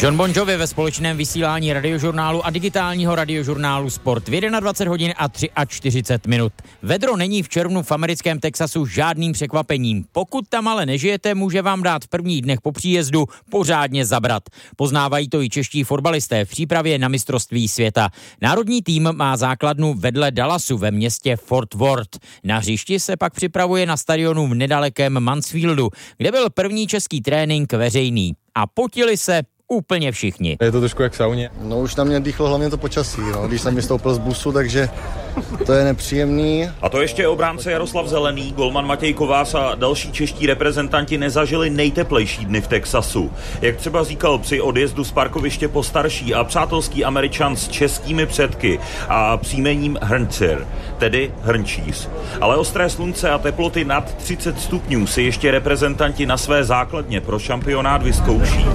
Jon Bon Jovi ve společném vysílání Radiožurnálu a digitálního radiožurnálu Sport v 21 hodin a 43 minut. Vedro není v červnu v americkém Texasu žádným překvapením. Pokud tam ale nežijete, může vám dát v prvních dnech po příjezdu pořádně zabrat. Poznávají to i čeští fotbalisté v přípravě na mistrovství světa. Národní tým má základnu vedle Dallasu ve městě Fort Worth. Na hřišti se pak připravuje na stadionu v nedalekém Mansfieldu, kde byl první český trénink veřejný. A potili se úplně všichni. Je to trošku jak v sauně. No už na mě dýchlo hlavně to počasí, když jsem vystoupil z busu, takže to je nepříjemný. A to ještě obránce Jaroslav Zelený, golman Matěj Kovář a další čeští reprezentanti nezažili nejteplejší dny v Texasu. Jak třeba říkal při odjezdu z parkoviště postarší a přátelský Američan s českými předky a příjmením Hrncir, tedy hrnčíř. Ale ostré slunce a teploty nad 30 stupňů si ještě reprezentanti na své základně pro šampionát vyzkouší.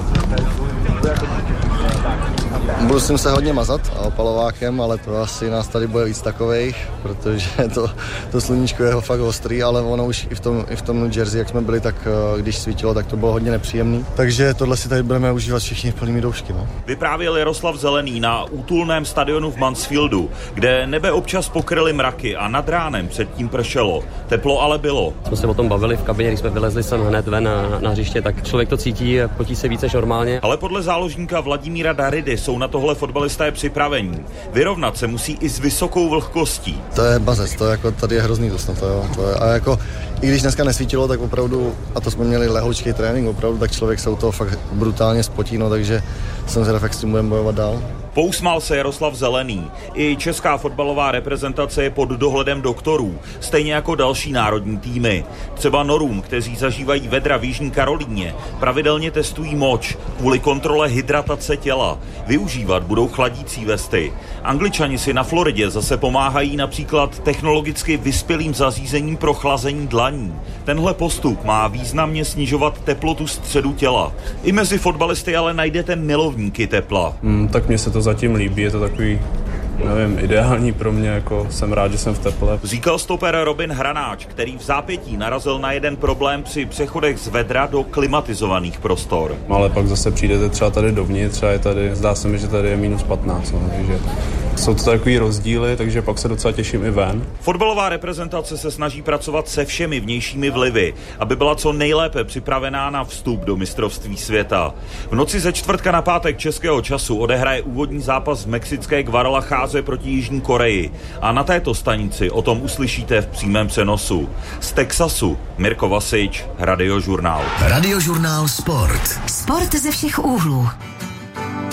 Musím se hodně mazat opalovákem, ale to asi nás tady bude víc takovejch, protože to sluníčko je fakt ostrý, ale ono už i v tom New Jersey, jak jsme byli, tak když svítilo, tak to bylo hodně nepříjemný. Takže tohle si tady budeme užívat všichni plnými doušky. No. Vyprávěl Jaroslav Zelený na útulném stadionu v Mansfieldu, kde nebe občas pokryly mraky a nad ránem předtím pršelo. Teplo ale bylo. Jsme se o tom bavili v kabině, když jsme vylezli sem hned ven na hřiště, tak člověk to cítí, potí se více než normálně. Ale podle záložníka Vladimíra Daridy jsou na tohle fotbalisté připravení. Vyrovnat se musí i s vysokou vlhkostí. To je bazec, to jako tady je hrozný dostat, a jako i když dneska nesvítilo, tak opravdu, a to jsme měli lehoučký trénink, opravdu, tak člověk se u toho fakt brutálně spotí, no, takže jsem zvědav, jak s tím budeme bojovat dál. Pousmál se Jaroslav Zelený. I česká fotbalová reprezentace je pod dohledem doktorů, stejně jako další národní týmy. Třeba Norům, kteří zažívají vedra v Jižní Karolíně, pravidelně testují moč kvůli kontrole hydratace těla. Využívat budou chladící vesty. Angličani si na Floridě zase pomáhají například technologicky vyspělým zařízením pro chlazení dlaní. Tenhle postup má významně snižovat teplotu středu těla. I mezi fotbalisty ale najdete milovníky tepla. Tak mně se to zatím líbí, je to takový, nevím, ideální pro mě, jako jsem rád, že jsem v teple. Říkal stoper Robin Hranáč, který v zápětí narazil na jeden problém při přechodech z vedra do klimatizovaných prostor. Ale pak zase přijdete třeba tady dovnitř a je tady, zdá se mi, že tady je -15, takže jsou to takový rozdíly, takže pak se docela těším i ven. Fotbalová reprezentace se snaží pracovat se všemi vnějšími vlivy, aby byla co nejlépe připravená na vstup do mistrovství světa. V noci ze čtvrtka na pátek českého času odehraje úvodní zápas v mexické Guadalajáře proti Jižní Koreji. A na této stanici o tom uslyšíte v přímém přenosu. Z Texasu Mirko Vasič, Radiožurnál. Radiožurnál Sport. Sport ze všech úhlů.